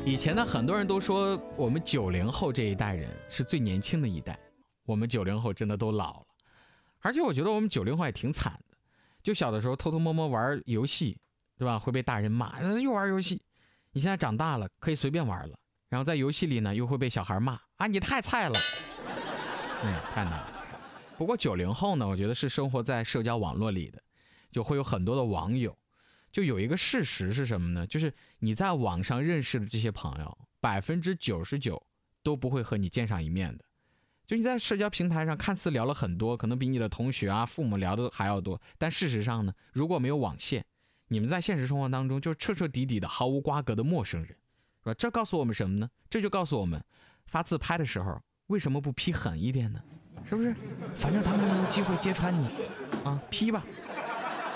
以前呢，很多人都说我们90后这一代人是最年轻的一代，我们90后真的都老了。而且我觉得我们90后也挺惨的，就小的时候偷偷摸摸玩游戏，对吧？会被大人骂，又玩游戏。你现在长大了，可以随便玩了，然后在游戏里呢，又会被小孩骂啊，你太菜了，太难了。不过90后呢，我觉得是生活在社交网络里的，就会有很多的网友。就有一个事实是什么呢？就是你在网上认识的这些朋友，99%都不会和你见上一面的。就你在社交平台上看似聊了很多，可能比你的同学啊、父母聊的还要多，但事实上呢，如果没有网线，你们在现实生活当中就彻彻底底的毫无瓜葛的陌生人，是吧？这告诉我们什么呢？这就告诉我们，发自拍的时候为什么不批狠一点呢？是不是？反正他们有机会揭穿你啊，批吧。